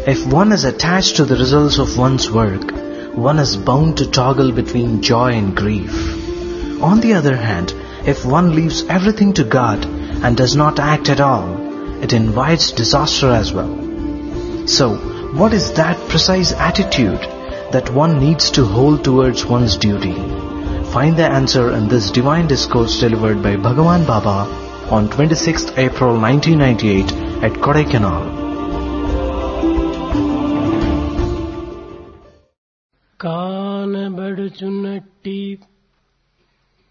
If one is attached to the results of one's work, one is bound to toggle between joy and grief. On the other hand, if one leaves everything to God and does not act at all, it invites disaster as well. So, what is that precise attitude that one needs to hold towards one's duty? Find the answer in this divine discourse delivered by Bhagavan Baba on 26th April 1998 at Kodaikanal. కానబడుచున్నట్టి